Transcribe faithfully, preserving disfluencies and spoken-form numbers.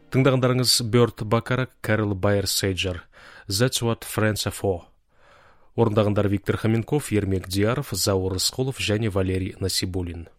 Тыңдағандарыңыз Бёрд Бакарак, Кэрол Байер Сейджер, That's What Friends Are For. Орындағандар Виктор Хоменков, Ермек Дияров, Заур Рысқұлов және Валерий Насибуллин.